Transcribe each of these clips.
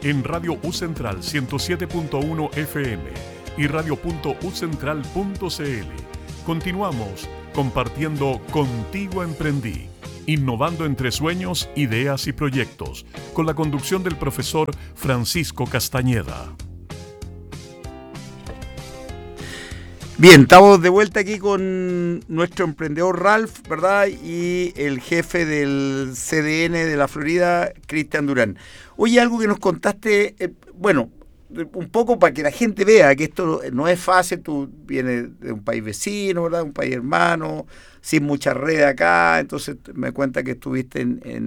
en Radio U Central 107.1 FM y radio.ucentral.cl. Continuamos compartiendo Contigo Emprendí, innovando entre sueños, ideas y proyectos, con la conducción del profesor Francisco Castañeda. Bien, estamos de vuelta aquí con nuestro emprendedor Ralph, ¿verdad? Y el jefe del CDN de la Florida, Cristian Durán. Oye, algo que nos contaste, un poco para que la gente vea que esto no es fácil. Tú vienes de un país vecino, ¿verdad? Un país hermano, sin mucha red acá. Entonces me cuenta que estuviste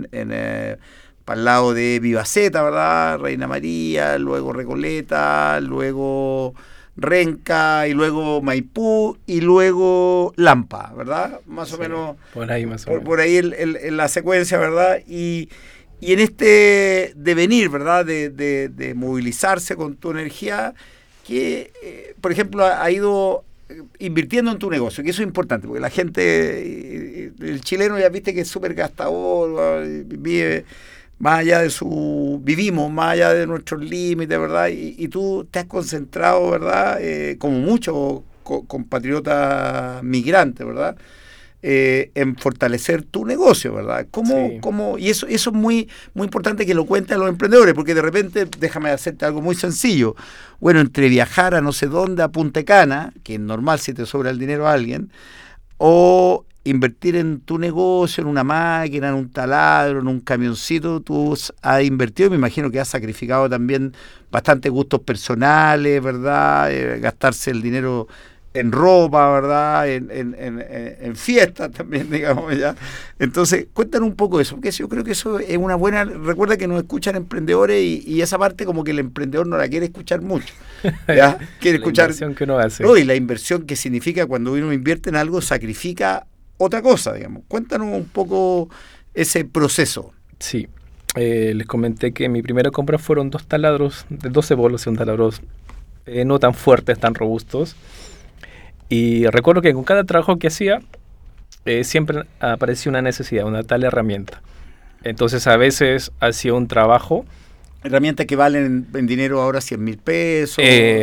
para el lado de Vivaceta, ¿verdad? Reina María, luego Recoleta, luego Renca, y luego Maipú, y luego Lampa, ¿verdad? Más o menos. Por ahí más o menos. Por ahí en la secuencia, ¿verdad? Y en este devenir, ¿verdad? De movilizarse con tu energía, que, por ejemplo, ha ido invirtiendo en tu negocio, que eso es importante, porque la gente, el chileno ya viste que es súper gastador, vive más allá vivimos más allá de nuestros límites, ¿verdad? Y tú te has concentrado, ¿verdad? Como muchos compatriotas migrantes, ¿verdad? En fortalecer tu negocio, ¿verdad? Y eso es muy, muy importante que lo cuenten los emprendedores, porque de repente, déjame hacerte algo muy sencillo. Bueno, entre viajar a no sé dónde, a Punta Cana, que es normal si te sobra el dinero a alguien, o invertir en tu negocio, en una máquina, en un taladro, en un camioncito, tú has invertido, me imagino que has sacrificado también bastante gustos personales, ¿verdad? Gastarse el dinero en ropa, ¿verdad? En fiestas también, digamos, ya. Entonces, cuéntanos un poco de eso, porque yo creo que eso es una buena. Recuerda que nos escuchan emprendedores y esa parte como que el emprendedor no la quiere escuchar mucho, ¿ya? Quiere escuchar la inversión que uno hace. No, y la inversión que significa cuando uno invierte en algo, sacrifica otra cosa, digamos. Cuéntanos un poco ese proceso. Sí, les comenté que mi primera compra fueron 2 taladros de 12 bolos, son taladros no tan fuertes, tan robustos. Y recuerdo que con cada trabajo que hacía, siempre aparecía una necesidad, una tal herramienta. Entonces a veces hacía un trabajo. Herramientas que valen en dinero ahora 100,000 pesos.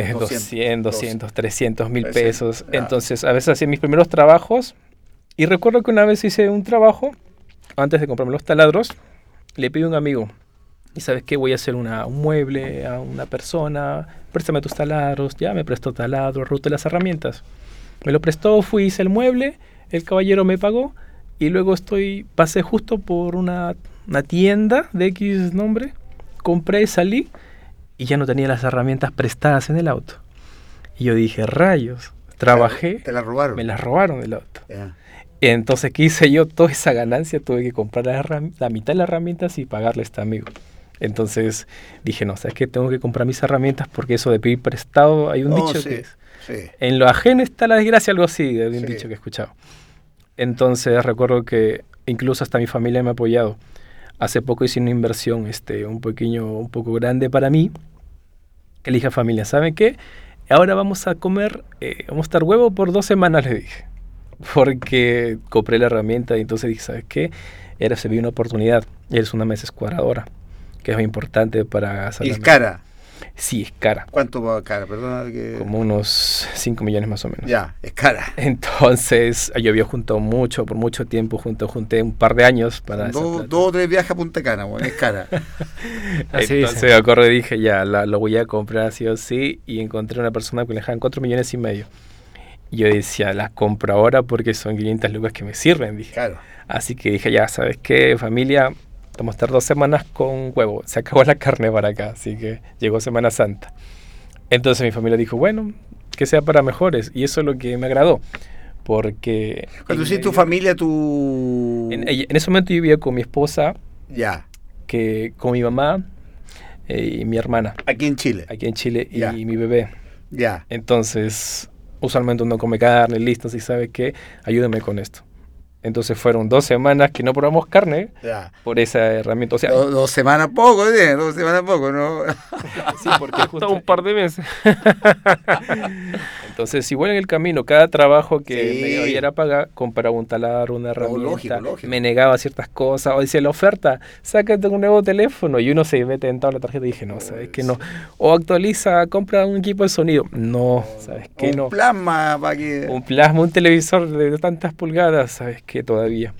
200, 300 mil pesos. Entonces a veces hacía mis primeros trabajos. Y recuerdo que una vez hice un trabajo, antes de comprarme los taladros, le pedí a un amigo, y ¿sabes qué? Voy a hacer un mueble a una persona, préstame tus taladros. Ya me prestó taladros, ruta y las herramientas. Me lo prestó, fui, hice el mueble, el caballero me pagó, y luego pasé justo por una tienda de X nombre, compré, salí, y ya no tenía las herramientas prestadas en el auto. Y yo dije, rayos, trabajé. ¿Te las robaron? Me las robaron del auto. Yeah. Entonces, ¿qué hice yo? Toda esa ganancia tuve que comprar la mitad de las herramientas y pagarle a este amigo. Entonces dije, no, ¿sabes qué? Tengo que comprar mis herramientas, porque eso de pedir prestado, hay un dicho que es, en lo ajeno está la desgracia, algo así, de un dicho que he escuchado. Entonces recuerdo que incluso hasta mi familia me ha apoyado. Hace poco hice una inversión un poco grande para mí, que le dije a familia, ¿saben qué? Ahora vamos a comer, vamos a estar huevo por 2 semanas, le dije. Porque compré la herramienta y entonces dije, ¿sabes qué? Se vio una oportunidad. Es una mesa escuadradora, que es muy importante para hacer. ¿Y es cara? Sí, es cara. ¿Cuánto va cara? Perdona que... Como unos 5 millones más o menos. Ya, es cara. Entonces, yo había juntado por mucho tiempo, junté un par de años para... 2 o 3 viajes a Punta Cana, bueno, es cara. Entonces me acuerdo y dije, ya, lo voy a comprar sí o sí, y encontré una persona que le dejaban 4,5 millones. Y yo decía, las compro ahora porque son 500 lucas que me sirven, dije. Claro. Así que dije, ya, ¿sabes qué, familia? Vamos a estar 2 semanas con huevo. Se acabó la carne para acá, así que llegó Semana Santa. Entonces mi familia dijo, bueno, que sea para mejores. Y eso es lo que me agradó, porque... Cuando hiciste tu familia, En ese momento yo vivía con mi esposa, con mi mamá y mi hermana. Aquí en Chile. Y mi bebé. Ya. Entonces, usualmente uno come carne, listo, si sabe qué, ayúdame con esto. Entonces fueron 2 semanas que no probamos carne Ya. por esa herramienta. O sea, 2 semanas poco, ¿sí? 2 semanas poco, ¿no? sí, porque Hasta un par de meses. Entonces, igual en el camino, cada trabajo que Sí. me iba a pagar, compraba un taladro, una herramienta, lógico. me negaba ciertas cosas, o decía la oferta, sácate un nuevo teléfono, y uno se ve tentado a la tarjeta y dije, no, ¿sabes qué? No. O actualiza, compra un equipo de sonido. No, ¿sabes qué? Un No. plasma para que... Un plasma, un televisor de tantas pulgadas, ¿sabes qué? Todavía,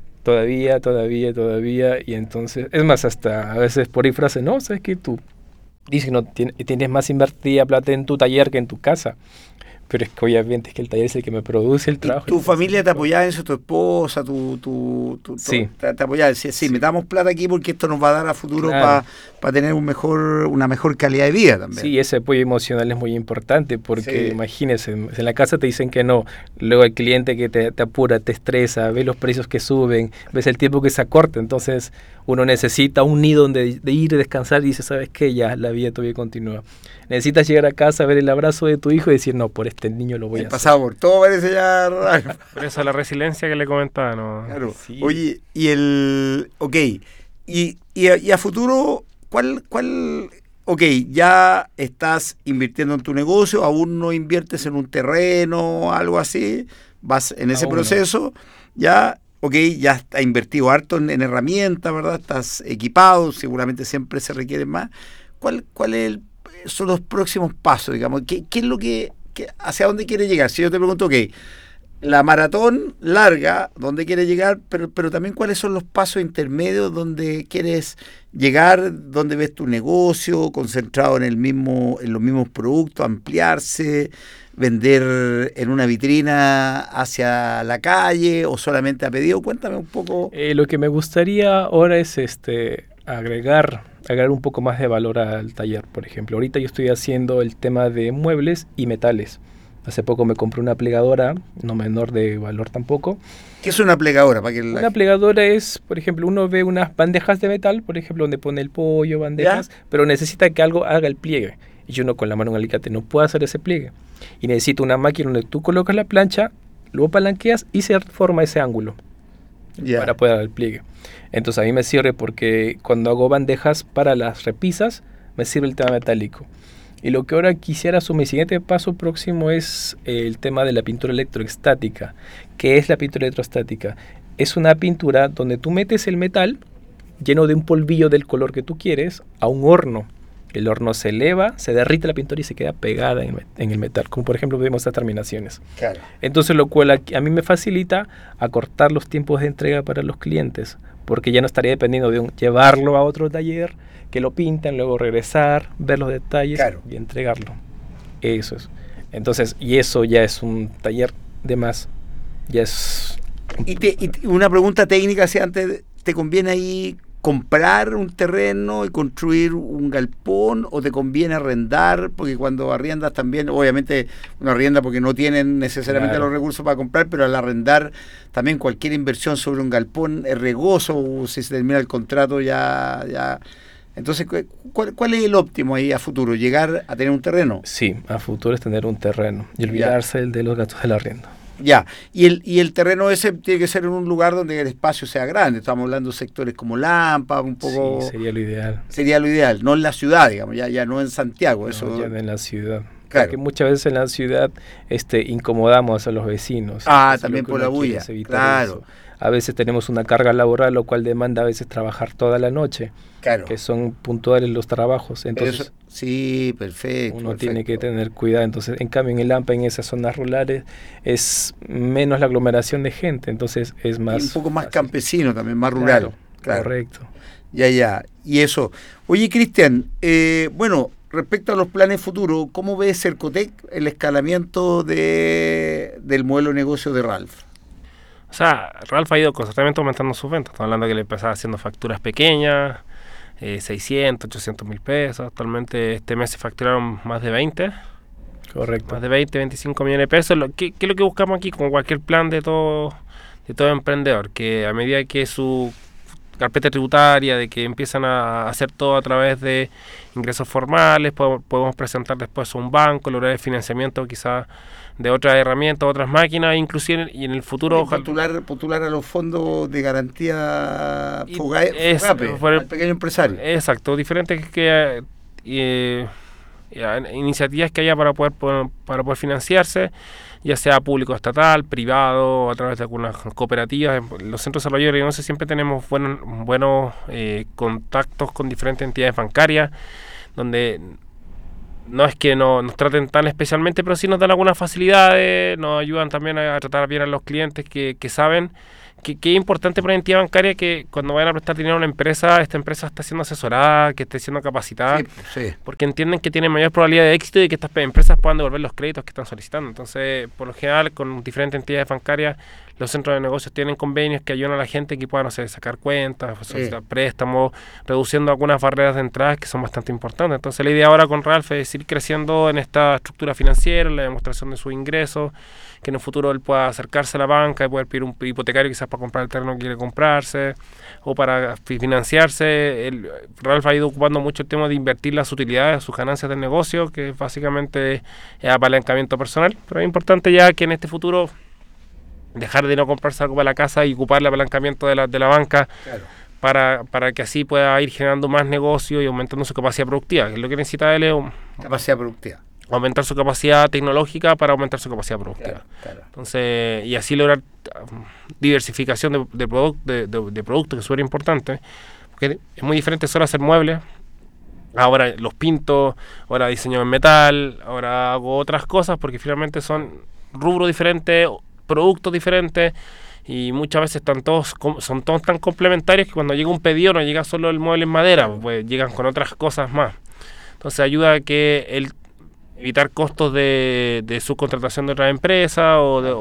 y entonces, es más, hasta a veces por ahí frase, no, ¿sabes qué? Tú dices que no tienes más invertida plata en tu taller que en tu casa, pero es que obviamente es que el taller es el que me produce el trabajo. ¿Tu familia te apoyaba en eso? ¿Tu esposa? Sí. ¿Te apoyaba? Sí, metamos plata aquí porque esto nos va a dar a futuro Claro. para tener una mejor calidad de vida también. Sí, ese apoyo emocional es muy importante porque Sí. imagínense, en la casa te dicen que no, luego el cliente que te apura, te estresa, ves los precios que suben, ves el tiempo que se acorta, entonces uno necesita un nido donde de ir a descansar y dice, ¿sabes qué? Ya, la vida todavía continúa. Necesitas llegar a casa, ver el abrazo de tu hijo y decir, no, por este niño lo voy a He hacer. pasado por todo, parece ya raro. Por eso la resiliencia que le comentaba, ¿no? Claro. Sí. Oye, ok, y a futuro, ok, ya estás invirtiendo en tu negocio, aún no inviertes en un terreno, algo así, vas en ese Aún no. proceso, ya, ok, ya has invertido harto en herramientas, ¿verdad? Estás equipado, seguramente siempre se requieren más. ¿Cuál son los próximos pasos, digamos? ¿Qué es lo hacia dónde quieres llegar? Si yo te pregunto, ok, la maratón larga, ¿dónde quieres llegar? Pero también cuáles son los pasos intermedios donde quieres llegar, donde ves tu negocio concentrado en los mismos productos, ampliarse, vender en una vitrina hacia la calle o solamente a pedido. Cuéntame un poco. Lo que me gustaría ahora es agregar un poco más de valor al taller. Por ejemplo, ahorita yo estoy haciendo el tema de muebles y metales. Hace poco me compré una plegadora, no menor de valor tampoco. ¿Qué es una plegadora? Una plegadora es, por ejemplo, uno ve unas bandejas de metal, por ejemplo, donde pone el pollo, bandejas, pero necesita que algo haga el pliegue. Y uno con la mano en alicate no puede hacer ese pliegue. Y necesita una máquina donde tú colocas la plancha, luego palanqueas y se forma ese ángulo para poder dar el pliegue. Entonces a mí me sirve porque cuando hago bandejas para las repisas, me sirve el tema metálico. Y lo que ahora quisiera mi siguiente paso próximo es el tema de la pintura electroestática. ¿Qué es la pintura electroestática? Es una pintura donde tú metes el metal lleno de un polvillo del color que tú quieres a un horno. El horno se eleva, se derrite la pintura y se queda pegada en el metal, como por ejemplo vemos estas terminaciones. Claro. Entonces lo cual a mí me facilita acortar los tiempos de entrega para los clientes, porque ya no estaría dependiendo de llevarlo a otro taller, que lo pintan, luego regresar, ver los detalles y entregarlo. Eso es. Entonces, y eso ya es un taller de más. Ya es... Y una pregunta técnica, si antes, ¿te conviene ahí comprar un terreno y construir un galpón o te conviene arrendar? Porque cuando arriendas también, obviamente uno arrienda porque no tienen necesariamente los recursos para comprar, pero al arrendar también cualquier inversión sobre un galpón es riesgoso, si se termina el contrato ya. Entonces, ¿cuál es el óptimo ahí a futuro? ¿Llegar a tener un terreno? Sí, a futuro es tener un terreno y olvidarse de los gastos del arriendo. Ya, y el terreno ese tiene que ser en un lugar donde el espacio sea grande. Estamos hablando de sectores como Lampa, un poco... Sí, sería lo ideal. Sería lo ideal, no en la ciudad, digamos, ya no en Santiago. No, eso ya en la ciudad. Claro. Porque muchas veces en la ciudad incomodamos a los vecinos. También por la bulla. Claro. Eso. A veces tenemos una carga laboral, lo cual demanda a veces trabajar toda la noche. Claro. Que son puntuales los trabajos. Entonces, sí, perfecto. Uno tiene que tener cuidado. Entonces, en cambio, en el AMPA, en esas zonas rurales, es menos la aglomeración de gente. Entonces, es más... Y un poco más campesino también, más rural. Claro. Correcto. Ya. Y eso. Oye, Cristian, bueno, respecto a los planes futuros, ¿cómo ves Cercotec el escalamiento del modelo de negocio de Ralph? O sea, Ralph ha ido constantemente aumentando sus ventas. Estamos hablando que le empezaba haciendo facturas pequeñas, 600, 800 mil pesos. Actualmente este mes se facturaron más de 20. Correcto. Más de 20, 25 millones de pesos. ¿Qué es lo que buscamos aquí con cualquier plan de todo emprendedor? Que a medida que su carpeta tributaria, de que empiezan a hacer todo a través de ingresos formales, podemos presentar después a un banco, lograr el financiamiento quizás de otras herramientas, otras máquinas, inclusive y en el futuro... Postular a los fondos de garantía FOGAPE, al pequeño empresario. Exacto, diferentes iniciativas que haya para poder financiarse, ya sea público, estatal, privado, a través de algunas cooperativas. Los centros de desarrollo de Reynosa siempre tenemos buenos contactos con diferentes entidades bancarias, donde no es que nos traten tan especialmente, pero sí nos dan algunas facilidades, nos ayudan también a tratar bien a los clientes que saben que es importante para la entidad bancaria que cuando vayan a prestar dinero a una empresa, esta empresa esté siendo asesorada, que esté siendo capacitada, sí. Porque entienden que tienen mayor probabilidad de éxito y que estas empresas puedan devolver los créditos que están solicitando. Entonces, por lo general, con diferentes entidades bancarias, los centros de negocios tienen convenios que ayudan a la gente que pueda, no sé, sacar cuentas, solicitar préstamos, reduciendo algunas barreras de entrada que son bastante importantes. Entonces, la idea ahora con Ralph es ir creciendo en esta estructura financiera, en la demostración de sus ingresos, que en el futuro él pueda acercarse a la banca y poder pedir un hipotecario quizás para comprar el terreno que quiere comprarse o para financiarse. Ralph ha ido ocupando mucho el tema de invertir las utilidades, sus ganancias del negocio, que básicamente es apalancamiento personal, pero es importante ya que en este futuro dejar de no comprarse algo para la casa y ocupar el apalancamiento de la banca. Claro. Para que así pueda ir generando más negocio y aumentando su capacidad productiva, que es lo que necesita él es capacidad productiva. Aumentar su capacidad tecnológica para aumentar su capacidad productiva. Claro. Entonces, y así lograr diversificación de productos, que es súper importante, porque es muy diferente solo hacer muebles. Ahora los pinto, ahora diseño en metal, ahora hago otras cosas, porque finalmente son rubros diferentes, productos diferentes, y muchas veces son todos tan complementarios que cuando llega un pedido no llega solo el mueble en madera, pues llegan con otras cosas más. Entonces ayuda a que evitar costos de subcontratación de otra empresa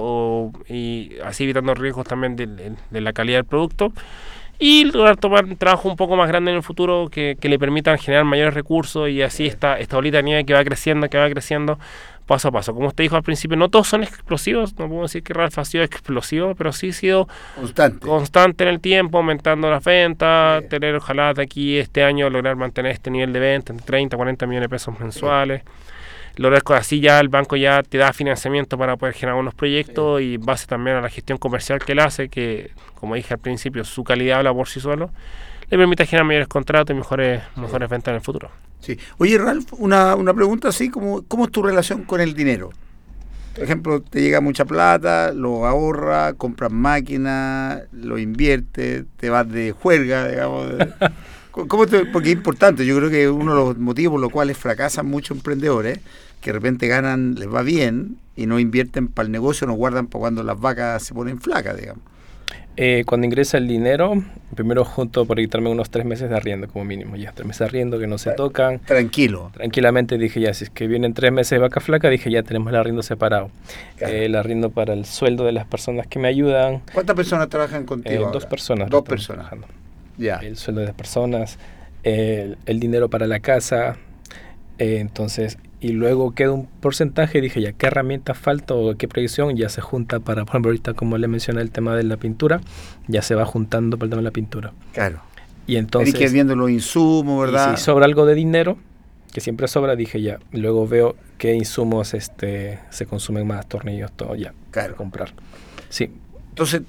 y así evitando riesgos también de la calidad del producto y lograr tomar un trabajo un poco más grande en el futuro que le permitan generar mayores recursos y así esta bolita de nieve que va creciendo paso a paso. Como usted dijo al principio, no todos son explosivos, no puedo decir que Ralph ha sido explosivo, pero sí ha sido constante en el tiempo, aumentando las ventas, tener ojalá de aquí este año lograr mantener este nivel de venta entre 30 a 40 millones de pesos mensuales. Lograr así ya el banco ya te da financiamiento para poder generar unos proyectos y en base también a la gestión comercial que él hace, que como dije al principio, su calidad habla por sí solo, le permite generar mayores contratos y mejores ventas en el futuro. Sí. Oye, Ralph, una pregunta así, ¿cómo es tu relación con el dinero? Por ejemplo, te llega mucha plata, lo ahorras, compras máquinas, lo inviertes, te vas de juerga, digamos. Porque es importante, yo creo que uno de los motivos por los cuales fracasan muchos emprendedores, que de repente ganan, les va bien, y no invierten para el negocio, no guardan para cuando las vacas se ponen flacas, digamos. Cuando ingresa el dinero, primero junto por quitarme unos 3 meses de arriendo como mínimo, ya 3 meses de arriendo que no se tocan. Tranquilamente dije ya, si es que vienen 3 meses de vaca flaca, dije ya tenemos el arriendo separado. Claro. El arriendo para el sueldo de las personas que me ayudan. ¿Cuántas personas trabajan contigo? 2 personas. 2 personas. Ya. El sueldo de las personas, el dinero para la casa, entonces, y luego queda un porcentaje, dije ya, ¿qué herramienta falta o qué proyección? Ya se junta para, por ejemplo, ahorita como le mencioné el tema de la pintura, ya se va juntando para el tema de la pintura. Claro. Y entonces... Hay que ir viendo los insumos, ¿verdad? Y si sobra algo de dinero, que siempre sobra, dije ya, luego veo qué insumos se consumen más, tornillos, todo, ya, claro. Comprar. Sí. Entonces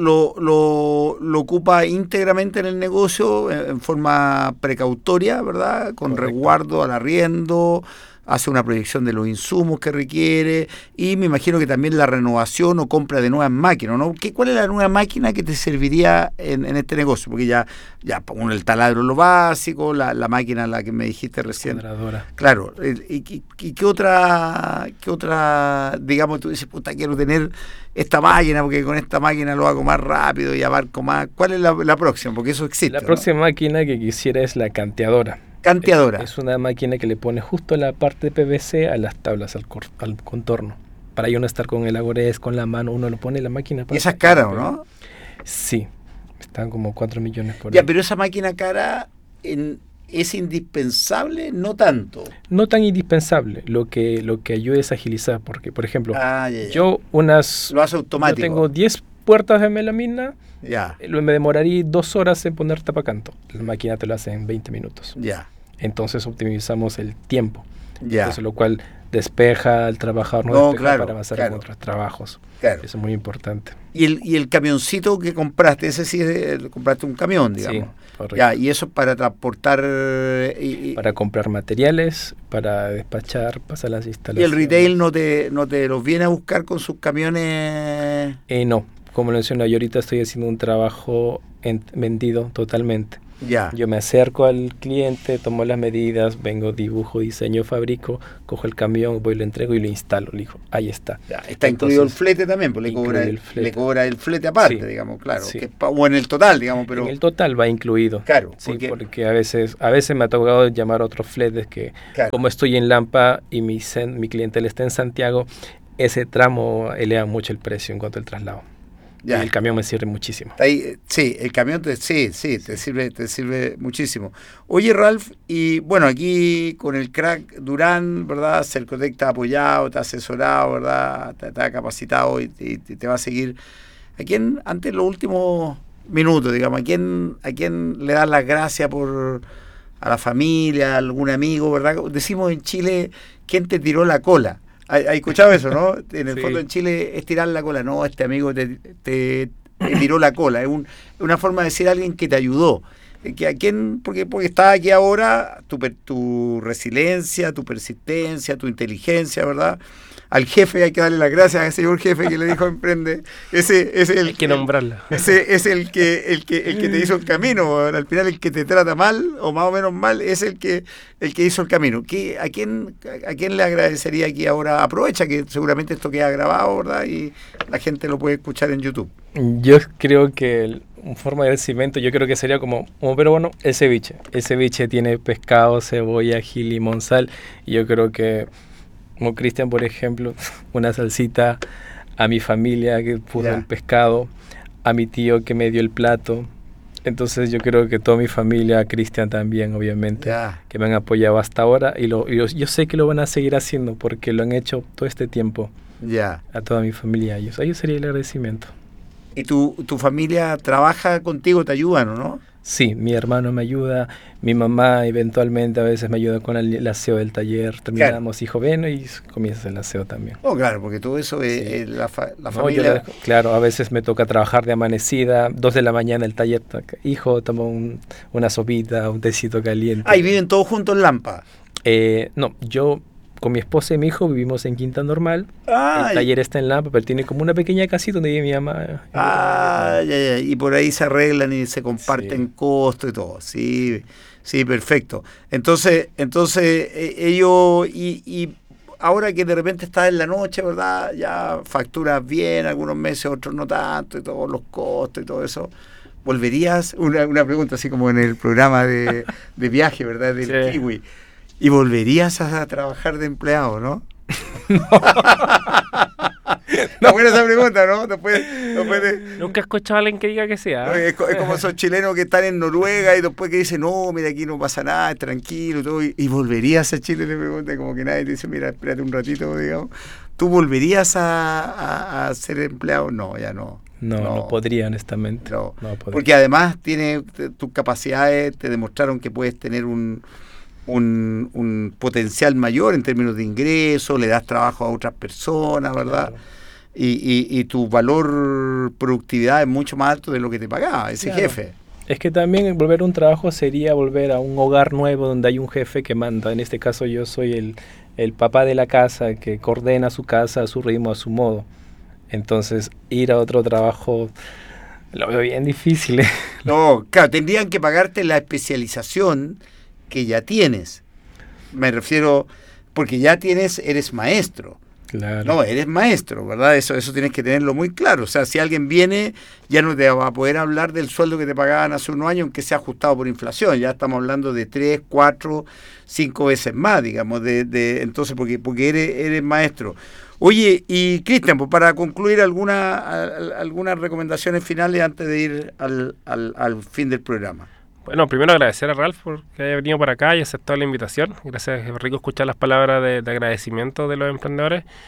lo ocupa íntegramente en el negocio en forma precautoria, ¿verdad? Con Correcto. Resguardo al arriendo, hace una proyección de los insumos que requiere y me imagino que también la renovación o compra de nuevas máquinas, ¿no? ¿Cuál es la nueva máquina que te serviría en este negocio? Porque ya pongo el taladro lo básico, la máquina la que me dijiste recién. Cuadradora. Claro. ¿Y qué otra, digamos, tú dices, puta, quiero tener esta máquina porque con esta máquina lo hago más rápido y abarco más? ¿Cuál es la próxima? Porque eso existe. La próxima máquina que quisiera es la canteadora. Es una máquina que le pone justo la parte de PVC a las tablas, al contorno. Para yo no estar con el agorés, con la mano, uno lo pone en la máquina. ¿Y esa es cara o no? Sí, están como 4 millones por ahí. Ya, pero esa máquina cara es indispensable, no tanto. No tan indispensable, lo que ayuda es agilizar, porque, por ejemplo, ya. yo lo hace automático. Yo tengo 10 puertas de melamina, Ya. me demoraría 2 horas en poner tapacanto. La máquina te lo hace en 20 minutos. Ya. Entonces optimizamos el tiempo. Ya. Entonces, lo cual despeja al trabajador, No, despeja claro, para avanzar claro. con otros trabajos. Claro. Eso es muy importante. Y el camioncito que compraste, ese sí compraste un camión, digamos. Sí, correcto. Ya, y eso para transportar Para comprar materiales, para despachar, pasar las y instalaciones. el retail no te los viene a buscar con sus camiones. No, como lo mencioné, yo ahorita estoy haciendo un trabajo vendido totalmente. Ya. Yo me acerco al cliente, tomo las medidas, vengo, dibujo, diseño, fabrico, cojo el camión, voy, lo entrego y lo instalo. Le digo, ahí está. Ya, está incluido el flete también, pues incluido el flete. le cobra el flete aparte, Sí, digamos, claro. sí. O en el total, digamos, pero. En el total va incluido. Claro, Sí, porque a veces me ha tocado llamar a otros fletes que, Claro. como estoy en Lampa y mi clientela está en Santiago, ese tramo eleva mucho el precio en cuanto al traslado. Ya. Y el camión me sirve muchísimo. Está ahí, sí, el camión te sirve muchísimo. Oye, Ralph, y bueno, aquí con el crack Durán, ¿verdad? Cercotec te ha apoyado, te ha asesorado, ¿verdad? Te ha capacitado y te va a seguir. ¿A quién, antes de los últimos minutos, digamos, a quién le das las gracias a la familia, a algún amigo, ¿verdad? Decimos en Chile, ¿quién te tiró la cola? ¿Has escuchado eso, no? En el Sí. fondo en Chile es tirar la cola. No, este amigo te tiró la cola. Es una forma de decir a alguien que te ayudó. Que a quién, porque estás aquí ahora, tu resiliencia, tu persistencia, tu inteligencia, ¿verdad? Al jefe hay que darle las gracias a ese señor jefe que le dijo emprende. Ese es el Hay que nombrarlo. Ese es el que te hizo el camino. Al final el que te trata mal o más o menos mal es el que hizo el camino. ¿A quién le agradecería aquí ahora? Aprovecha que seguramente esto queda grabado, ¿verdad? Y la gente lo puede escuchar en YouTube. Yo creo que en forma de agradecimiento, yo creo que sería como pero bueno, el ceviche. El ceviche tiene pescado, cebolla, ají, limón, sal. Y yo creo que, como Cristian, por ejemplo, una salsita, a mi familia que puso Ya. el pescado, a mi tío que me dio el plato. Entonces yo creo que toda mi familia, a Cristian también, obviamente, Ya. que me han apoyado hasta ahora. Y yo sé que lo van a seguir haciendo porque lo han hecho todo este tiempo Ya. a toda mi familia. Y eso sería el agradecimiento. ¿Y tu familia trabaja contigo, te ayudan o no? Sí, mi hermano me ayuda, mi mamá eventualmente a veces me ayuda con el aseo del taller. Terminamos, hijo, ven y comienza el aseo también. Oh, claro, porque todo eso Sí. es la No, familia. yo lo dejo- claro, a veces me toca trabajar de amanecida, 2 de la mañana el taller, hijo, toma una sopita, un tecito caliente. Ah, y viven todos juntos en Lampa. No, yo con mi esposa y mi hijo vivimos en Quinta Normal. Ah, El taller está en Lampa, pero tiene como una pequeña casita donde vive mi mamá. ya. Y por ahí se arreglan y se comparten Sí. costos y todo. Sí, sí, perfecto. Entonces ellos, y ahora que de repente estás en la noche, ¿verdad? Ya facturas bien, algunos meses, otros no tanto, y todos los costos y todo eso. ¿Volverías? Una pregunta así como en el programa de viaje, ¿verdad? Del Sí. Kiwi. ¿Y volverías a trabajar de empleado, no? No. Buena esa pregunta, ¿no? Después de... Nunca he escuchado a alguien que diga que sea. Es como esos chilenos que están en Noruega y después que dicen, no, mira, aquí no pasa nada, es tranquilo y todo. Y volverías a Chile, te preguntan, como que nadie te dice, mira, espérate un ratito, digamos. ¿Tú volverías a ser empleado? No, ya no. No podría, honestamente. No. No podría. Porque además tus capacidades te demostraron que puedes tener un potencial mayor en términos de ingresos, le das trabajo a otras personas, ¿verdad? Claro. Y tu valor productividad es mucho más alto de lo que te pagaba ese Claro. jefe. Es que también volver a un trabajo sería volver a un hogar nuevo donde hay un jefe que manda. En este caso yo soy el papá de la casa que coordena su casa a su ritmo, a su modo. Entonces ir a otro trabajo lo veo bien difícil. No, claro, tendrían que pagarte la especialización que ya tienes. Me refiero, porque ya eres maestro. Claro. No, eres maestro, ¿verdad? Eso tienes que tenerlo muy claro. O sea, si alguien viene, ya no te va a poder hablar del sueldo que te pagaban hace unos años, aunque sea ajustado por inflación. Ya estamos hablando de 3, 4, 5 veces más, digamos, entonces, porque eres maestro. Oye, y Cristian, pues para concluir algunas recomendaciones finales antes de ir al fin del programa. Bueno, primero agradecer a Ralph por que haya venido para acá y aceptado la invitación. Gracias, es rico escuchar las palabras de agradecimiento de los emprendedores.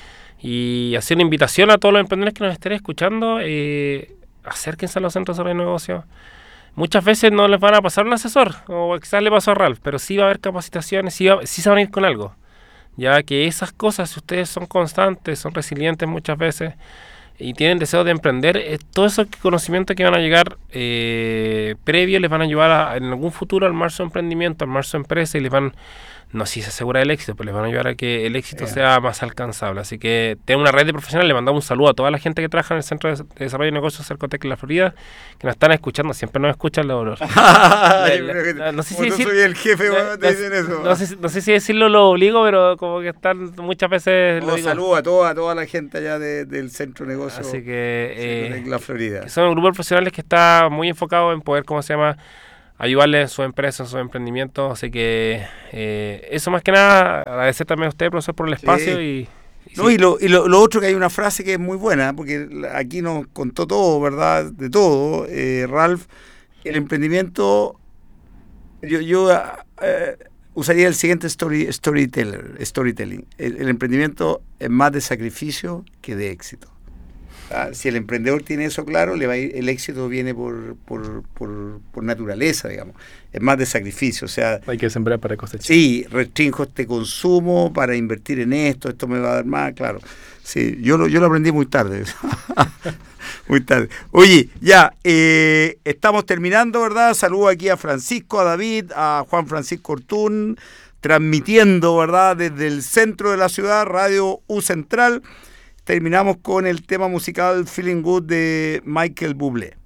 Y hacer una invitación a todos los emprendedores que nos estén escuchando, acérquense a los centros de desarrollo de negocios. Muchas veces no les van a pasar un asesor, o quizás le pasó a Ralph, pero sí va a haber capacitaciones, sí se van a ir con algo. Ya que esas cosas, si ustedes son constantes, son resilientes muchas veces, y tienen deseo de emprender, todo ese conocimiento que van a llegar previo les van a ayudar en algún futuro a armar su emprendimiento, a armar su empresa, y les van, no sé si se asegura el éxito, pero les van a ayudar a que el éxito sea más alcanzable. Así que tengo una red de profesionales, le mandamos un saludo a toda la gente que trabaja en el Centro de Desarrollo de Negocios Cercotec en la Florida, que nos están escuchando, siempre nos escuchan los olores. No sé si soy el jefe, te dicen eso. No sé si decirlo lo obligo, pero como que están muchas veces... Un saludo a toda la gente allá del Centro de Negocios de la Florida. Que son un grupo de profesionales que está muy enfocado en poder, ayudarle en su empresa, en su emprendimiento. Así que eso más que nada, agradecer también a usted, profesor, por el espacio. Y lo otro, que hay una frase que es muy buena, porque aquí nos contó todo, ¿verdad? De todo. Ralph, el emprendimiento, yo usaría el siguiente storytelling. El emprendimiento es más de sacrificio que de éxito. Si el emprendedor tiene eso claro, el éxito viene por naturaleza, digamos. Es más de sacrificio, o sea... Hay que sembrar para cosechar. Sí, restringo este consumo para invertir en esto me va a dar más, claro. Sí, yo lo aprendí muy tarde. Muy tarde. Oye, ya, estamos terminando, ¿verdad? Saludo aquí a Francisco, a David, a Juan Francisco Ortún, transmitiendo, ¿verdad? Desde el centro de la ciudad, Radio U Central. Terminamos con el tema musical Feeling Good de Michael Bublé.